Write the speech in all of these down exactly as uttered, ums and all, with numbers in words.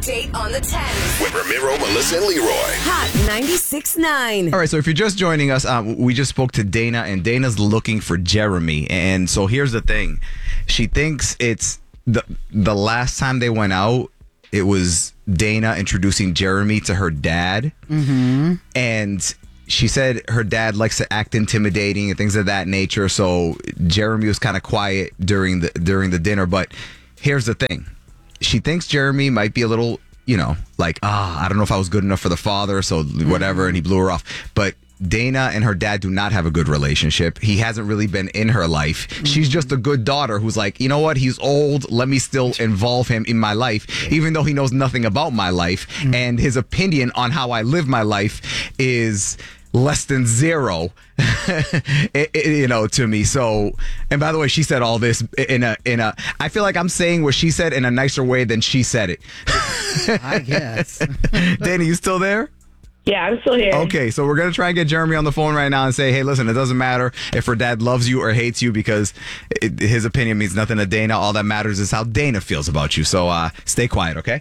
Date on the Thames with Ramiro, Melissa, and Leroy. Hot ninety-six point nine. All right, so if you're just joining us, um, we just spoke to Dana, and Dana's looking for Jeremy. And so here's the thing. She thinks it's the the last time they went out, it was Dana introducing Jeremy to her dad. Mm-hmm. And she said her dad likes to act intimidating and things of that nature. So Jeremy was kind of quiet during the during the dinner. But here's the thing. She thinks Jeremy might be a little, you know, like, ah, I don't know if I was good enough for the father, so whatever, mm-hmm. and he blew her off. But Dana and her dad do not have a good relationship. He hasn't really been in her life. Mm-hmm. She's just a good daughter who's like, you know what, he's old, let me still involve him in my life, even though he knows nothing about my life. Mm-hmm. And his opinion on how I live my life is less than zero, it, it, you know, to me. So, and by the way, she said all this in a, in a, I feel like I'm saying what she said in a nicer way than she said it. I guess. Dana, you still there? Yeah, I'm still here. Okay, so we're going to try and get Jeremy on the phone right now and say, hey, listen, it doesn't matter if her dad loves you or hates you because it, his opinion means nothing to Dana. All that matters is how Dana feels about you. So uh, stay quiet, okay?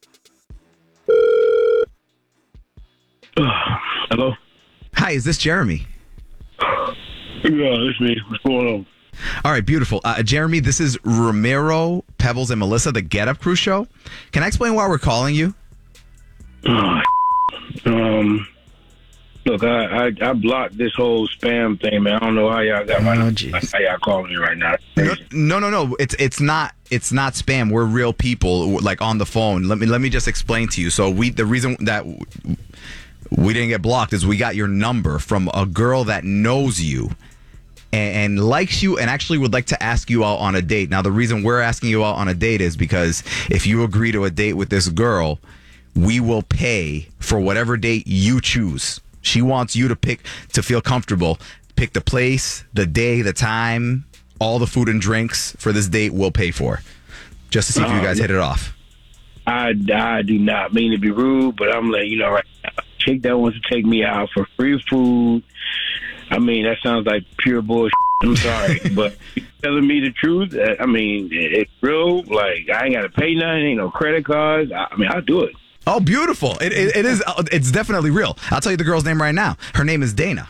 Hello? Hi, is this Jeremy? Yeah, it's me. What's going on? All right, beautiful. Uh, Jeremy, this is Ramiro, Pebbles, and Melissa, the Get Up Crew show. Can I explain why we're calling you? Oh, um, look, I, I I blocked this whole spam thing, man. I don't know how y'all got my oh, geez. how y'all calling me right now. No, no, no, no. It's it's not it's not spam. We're real people, like on the phone. Let me let me just explain to you. So we the reason that we didn't get blocked is we got your number from a girl that knows you and, and likes you and actually would like to ask you out on a date. Now, the reason we're asking you out on a date is because if you agree to a date with this girl, we will pay for whatever date you choose. She wants you to pick, to feel comfortable, pick the place, the day, the time, all the food and drinks for this date we'll pay for, just to see if you guys hit it off. I, I do not mean to be rude, but I'm letting you know right now. Chick that wants to take me out for free food. I mean, that sounds like pure bullshit. I'm sorry, but you're telling me the truth. I mean, it's real. Like, I ain't got to pay nothing. Ain't no credit cards. I, I mean, I'll do it. Oh, beautiful. It, it, it is. It's definitely real. I'll tell you the girl's name right now. Her name is Dana.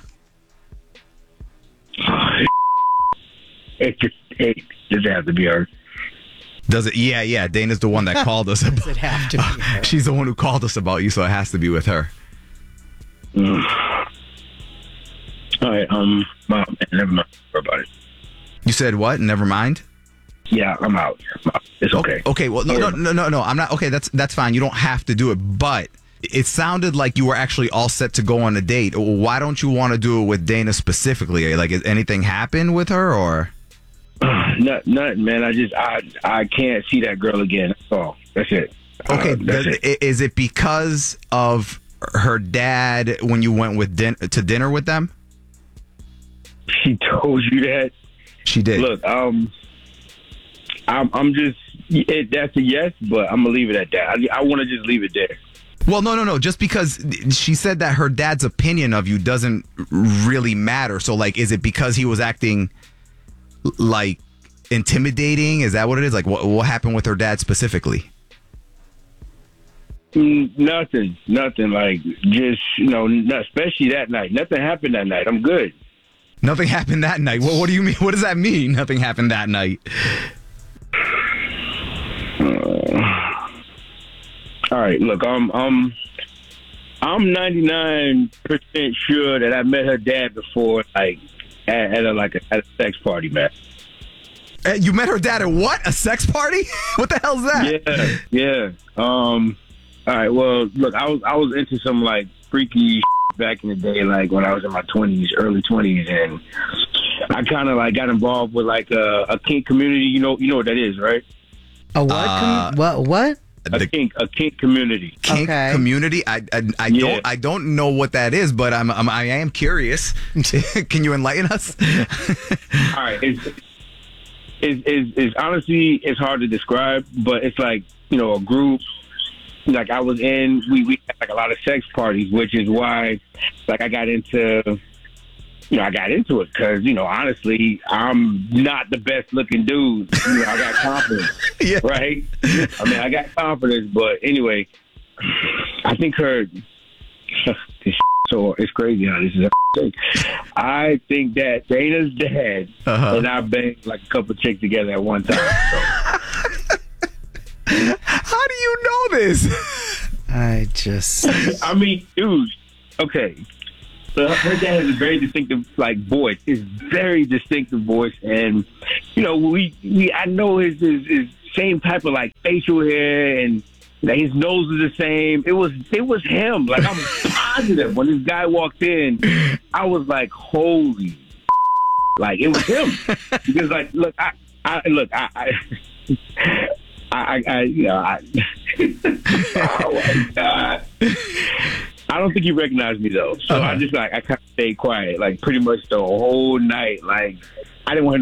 It just, it just have to be her. Does it? Yeah, yeah. Dana's the one that called us. About, Does it have to be her? She's the one who called us about you, so it has to be with her. Mm. All right. Um. Well, never mind about it. You said what? Never mind. Yeah, I'm out. I'm out. It's okay. okay. Okay. Well, no, no, no, no, no. I'm not. Okay, that's that's fine. You don't have to do it, but it sounded like you were actually all set to go on a date. Why don't you want to do it with Dana specifically? Like, is anything happen with her or? Not, nothing, man. I just, I, I can't see that girl again. That's all. That's it. Okay. Uh, that's does, it. Is it because of her dad when you went with din- to dinner with them? She told you that? She did. Look, um, I'm, I'm just, it, that's a yes, but I'm going to leave it at that. I, I want to just leave it there. Well, no, no, no. Just because she said that her dad's opinion of you doesn't really matter. So, like, is it because he was acting like intimidating? Is that what it is? Like, what, what happened with her dad specifically? Mm, nothing, nothing. Like, just, you know, not, especially that night. Nothing happened that night. I'm good. Nothing happened that night. What, what do you mean? What does that mean? Nothing happened that night. Uh, all right, look, I'm, I'm, I'm ninety-nine percent sure that I met her dad before, like, at, at a like a, at a sex party, man. Uh, you met her dad at what? A sex party? What the hell's that? Yeah, yeah. Um. All right. Well, look, I was I was into some like freaky back in the day, like when I was in my twenties, early twenties, and I kind of like got involved with like a, a kink community. You know, you know what that is, right? A what? Uh, Com- what? What? A The kink, a kink community. kink Okay. community. I I, I Yeah. don't I don't know what that is, but I'm, I'm I am curious. Can you enlighten us? All right. It's, it's, it's, it's honestly, it's hard to describe, but it's like, you know, a group. Like I was in, we, we had like a lot of sex parties, which is why, like I got into you know, I got into it because, you know, honestly, I'm not the best looking dude. You know, I got confidence, Yeah. right? I mean, I got confidence, but anyway, I think her, this so it's crazy how this is a thing. I think that Dana's dad Uh-huh. and I banged like a couple chicks together at one time. So. How do you know this? I just. I mean, dude, okay. So her dad has a very distinctive, like, voice. His very distinctive voice, and you know, we, we I know his, his his same type of like facial hair, and like, his nose is the same. It was it was him. Like, I'm positive when this guy walked in, I was like, holy, like it was him. Because like, look, I, I look, I. I I, I, you know, I, oh my God. I don't think he recognized me though, so Uh-huh. I just like I kind of stayed quiet, like pretty much the whole night. Like I didn't want him to